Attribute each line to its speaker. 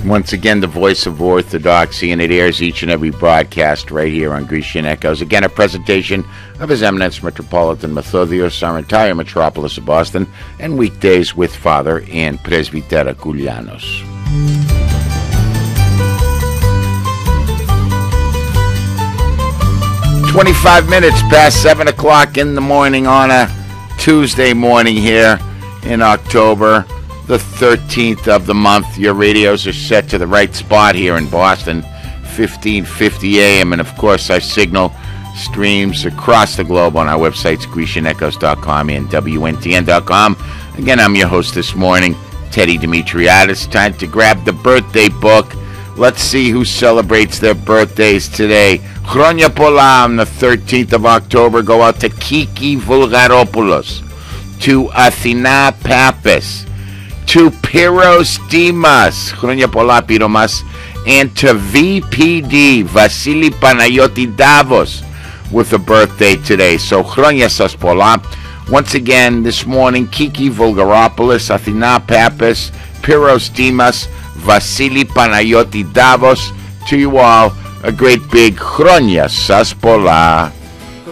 Speaker 1: Once again, the voice of Orthodoxy, and it airs each and every broadcast right here on Grecian Echoes. Again, a presentation of His Eminence Metropolitan Methodios, our entire metropolis of Boston, and weekdays with Father and Presbytera Koulianos. "25 minutes past 7 o'clock in the morning on a Tuesday morning here in October, the 13th of the month. Your radios are set to the right spot here in Boston, 1550 AM. And, of course, our signal streams across the globe on our websites, GrecianEchoes.com and WNTN.com. Again, I'm your host this morning, Teddy Dimitriadis. Time to grab the birthday book. Let's see who celebrates their birthdays today. Chronia Pola on the 13th of October. Go out to Kiki Vulgaropoulos, to Athena Pappas, to Piros Dimas, Chronia Pola Piromas, and to VPD, Vasily Panayoti Davos, with a birthday today. So Chronia Sas Pola. Once again, this morning, Kiki Vulgaropoulos, Athena Pappas, Piros Dimas, Vasily Panayoti Davos. To you all, a great big Chronia Sas Pola.